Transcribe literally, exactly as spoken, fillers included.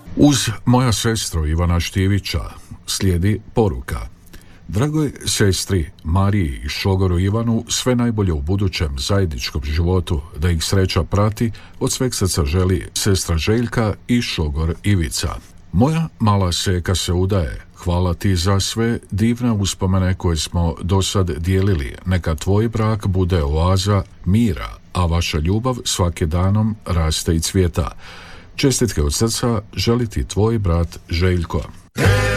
Uz moja sestro Ivana Štivića slijedi poruka. Dragoj sestri Mariji i šogoru Ivanu sve najbolje u budućem zajedničkom životu, da ih sreća prati, od sveg srca želi sestra Željka i šogor Ivica. Moja mala seka se udaje, hvala ti za sve divne uspomene koje smo do sad dijelili. Neka tvoj brak bude oaza mira, a vaša ljubav svake danom raste i cvjeta. Čestitke od srca želi ti tvoj brat Željko.